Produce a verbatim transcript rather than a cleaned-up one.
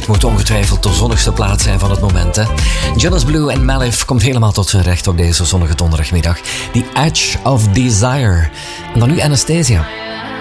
Het moet ongetwijfeld de zonnigste plaats zijn van het moment, hè? Jonas Blue en Malif komt helemaal tot zijn recht op deze zonnige donderdagmiddag. The Edge of Desire. En dan nu Anastasia.